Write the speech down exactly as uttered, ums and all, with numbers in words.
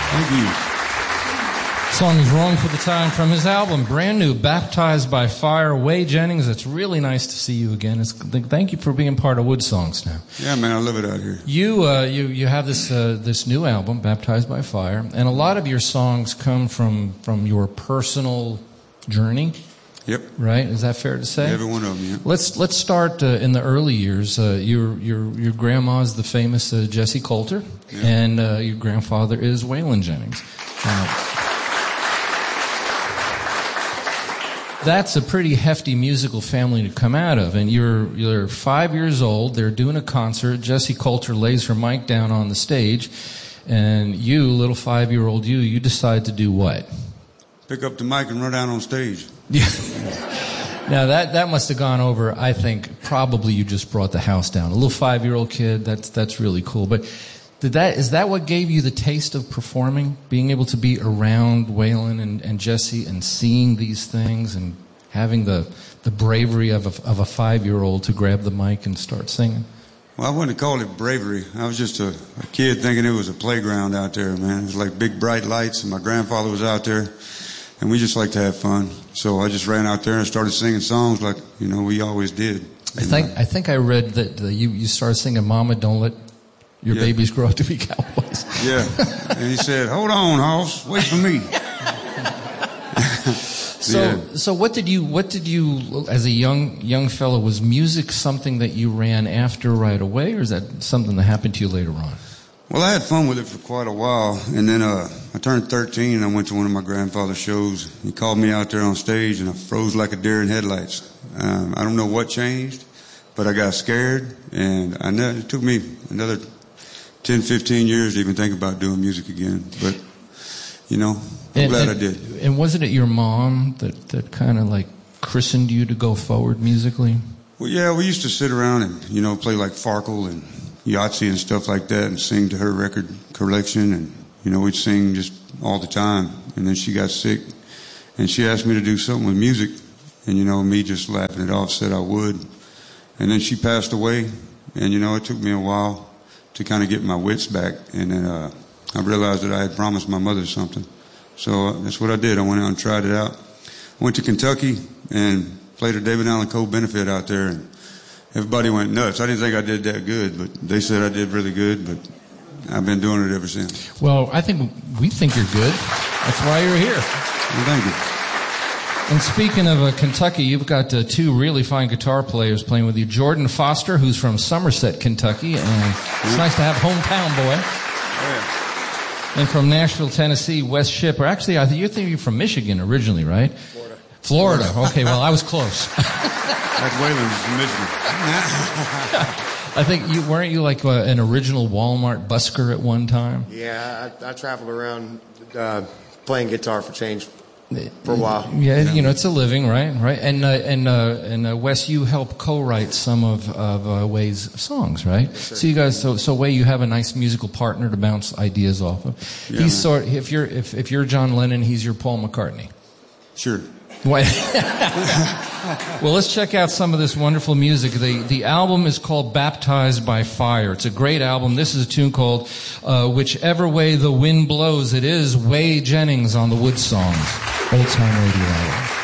Thank you. Song is Wrong for the Time from his album, brand new, Baptized by Fire. Way Jennings, it's really nice to see you again. It's, thank you for being part of Wood Songs now. Yeah, man, I love it out here. You uh, you you have this uh, this new album, Baptized by Fire, and a lot of your songs come from from your personal journey. Yep. Right? Is that fair to say? Every one of them, yeah. Let's let's start uh, in the early years. Uh, your your your grandma's the famous uh, Jessie Coulter, yeah. and uh, your grandfather is Waylon Jennings. Uh, That's a pretty hefty musical family to come out of. And you're you're five years old. They're doing a concert. Jessie Coulter lays her mic down on the stage, and you, little five-year-old you, you decide to do what? Pick up the mic and run out on stage. Yeah. Now that that must have gone over. I think probably you just brought the house down. A little five-year-old kid. That's that's really cool. But did that is that what gave you the taste of performing? Being able to be around Waylon and, and Jessie and seeing these things and having the the bravery of a, of a five-year-old to grab the mic and start singing? Well, I wouldn't call it bravery. I was just a, a kid thinking it was a playground out there, man. It was like big bright lights, and my grandfather was out there, and we just like to have fun. So I just ran out there and started singing songs like, you know, we always did. I think know? I think I read that uh, you you started singing "Mama, Don't Let Your yeah. Babies Grow Up to Be Cowboys." Yeah, and he said, "Hold on, Hoss, wait for me." So, yeah. so what did you, what did you, as a young young fellow, was music something that you ran after right away, or is that something that happened to you later on? Well, I had fun with it for quite a while, and then uh, I turned thirteen, and I went to one of my grandfather's shows. He called me out there on stage, and I froze like a deer in headlights. Um, I don't know what changed, but I got scared, and I never, it took me another ten, fifteen years to even think about doing music again. But, you know, I'm and, glad and, I did. And wasn't it your mom that, that kind of like christened you to go forward musically? Well, yeah, we used to sit around and, you know, play like Farkle and Yahtzee and stuff like that and sing to her record collection. And, you know, we'd sing just all the time. And then she got sick, and she asked me to do something with music. And, you know, me just laughing it off, said I would. And then she passed away. And, you know, it took me a while to kind of get my wits back. And then uh, I realized that I had promised my mother something. So uh, that's what I did. I went out and tried it out. I went to Kentucky and played a David Allan Coe benefit out there, and everybody went nuts. I didn't think I did that good, but they said I did really good, but I've been doing it ever since. Well, I think we think you're good. That's why you're here. Well, thank you. And speaking of uh, Kentucky, you've got uh, two really fine guitar players playing with you. Jordan Foster, who's from Somerset, Kentucky, and mm-hmm. It's nice to have hometown boy. Yeah. And from Nashville, Tennessee, Wes Shipper. Actually, I think you're thinking you're from Michigan originally, right? Florida. Florida. Okay, well, I was close. Like Waylon's from Michigan. I think you weren't you like uh, an original Walmart busker at one time? Yeah, I, I traveled around uh, playing guitar for change for a while. Yeah, you know, it's a living, right? Right. And uh, and uh, and uh, Wes, you help co-write some of of uh, Way's songs, right? Yes, so you guys, so so Way, you have a nice musical partner to bounce ideas off of. Yeah, he's man. sort if you're if if you're John Lennon, he's your Paul McCartney. Sure. Why? Well, let's check out some of this wonderful music. The the album is called Baptized by Fire. It's a great album. This is a tune called uh, Whichever Way the Wind Blows. It is Way Jennings on the Wood Songs. Old Time Radio Hour.